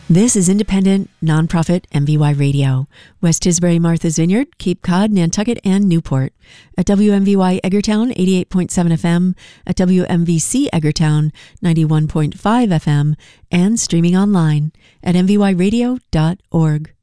This is independent, nonprofit MVY Radio. West Tisbury, Martha's Vineyard, Cape Cod, Nantucket, and Newport. At WMVY Eggertown, 88.7 FM. At WMVC Eggertown, 91.5 FM. And streaming online at mvyradio.org.